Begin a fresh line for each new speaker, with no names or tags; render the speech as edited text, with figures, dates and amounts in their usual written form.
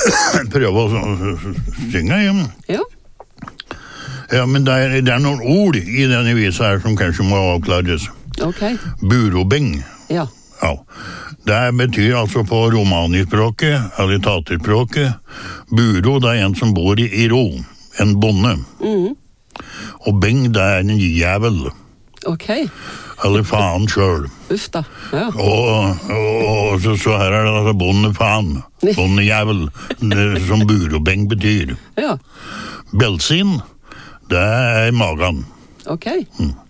prøve å synge hjem.
Ja.
Ja, men det er noen ord i denne visa her som kanskje må avklares.
Ok.
Burobeng.
Ja.
Ja. Det betyr altså på romanispråket, eller taterspråket, buro, det er en som bor i ro, en bonde. Og beng, det er en jævel.
Ok.
Eller faen selv.
Uff da, ja.
Og så her er det altså bondefaen, bondejævel, som burobeng betyr.
Ja.
Belsin, det er magen.
Ok.